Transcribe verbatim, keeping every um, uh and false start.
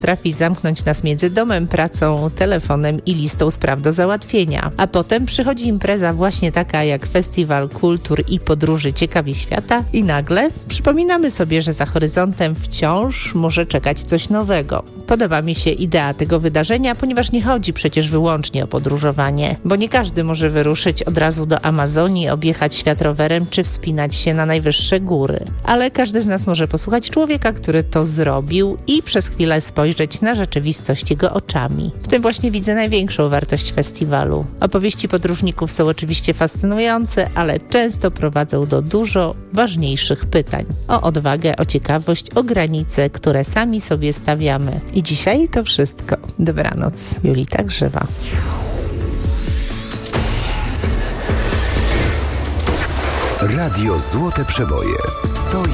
Trafi zamknąć nas między domem, pracą, telefonem i listą spraw do załatwienia. A potem przychodzi impreza właśnie taka jak Festiwal Kultur i Podróży Ciekawi Świata i nagle przypominamy sobie, że za horyzontem wciąż może czekać coś nowego. Podoba mi się idea tego wydarzenia, ponieważ nie chodzi przecież wyłącznie o podróżowanie, bo nie każdy może wyruszyć od razu do Amazonii, objechać świat rowerem czy wspinać się na najwyższe góry. Ale każdy z nas może posłuchać człowieka, który to zrobił i przez chwilę spojrzeć na rzeczywistość jego oczami. W tym właśnie widzę największą wartość festiwalu. Opowieści podróżników są oczywiście fascynujące, ale często prowadzą do dużo ważniejszych pytań. O odwagę, o ciekawość, o granice, które sami sobie stawiamy. I dzisiaj to wszystko. Dobranoc. Julita Grzywa. Radio Złote Przeboje. sto